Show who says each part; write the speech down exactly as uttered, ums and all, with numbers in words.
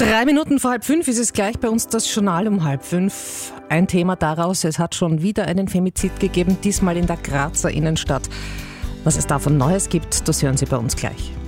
Speaker 1: Drei Minuten vor halb fünf ist es gleich bei uns das Journal um halb fünf. Ein Thema daraus, es hat schon wieder einen Femizid gegeben, diesmal in der Grazer Innenstadt. Was es davon Neues gibt, das hören Sie bei uns gleich.